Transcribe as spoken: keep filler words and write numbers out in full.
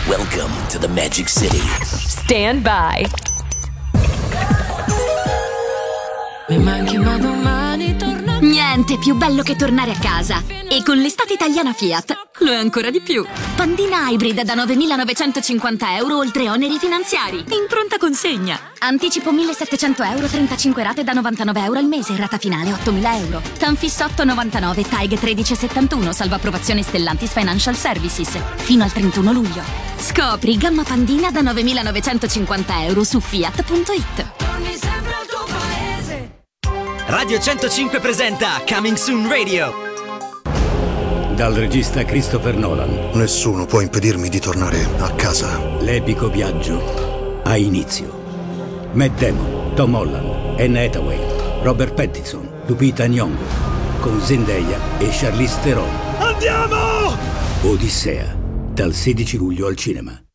Welcome to the Magic City. Stand by. Mi manchi ma domani torno. Niente più bello che tornare a casa. E con l'estate italiana Fiat lo è ancora di più. Pandina Hybrid da novemilanovecentocinquanta euro oltre oneri finanziari. In pronta consegna. Anticipo millesettecento euro, trentacinque rate da novantanove euro al mese. Rata finale ottomila euro. Tanfis otto novantanove, T A I G tredici settantuno. Salvo approvazione Stellantis Financial Services. Fino al trentuno luglio. Scopri gamma Pandina da novemilanovecentocinquanta euro su fiat punto it. Radio centocinque presenta Coming Soon Radio. Dal regista Christopher Nolan. Nessuno può impedirmi di tornare a casa. L'epico viaggio ha inizio. Matt Damon, Tom Holland, Anne Hathaway, Robert Pattinson, Lupita Nyong'o, con Zendaya e Charlize Theron. Andiamo! Odissea, dal sedici luglio al cinema.